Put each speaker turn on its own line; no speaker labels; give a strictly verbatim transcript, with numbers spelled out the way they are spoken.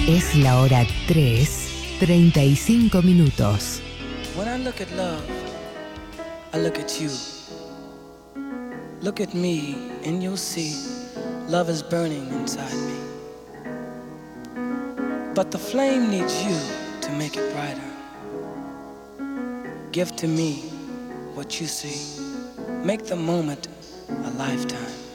Es la hora tres, treinta y cinco minutos.
When I look at love, I look at you. Look at me and you'll see love is burning inside me. But the flame needs you to make it brighter. Give to me what you see. Make the moment a lifetime.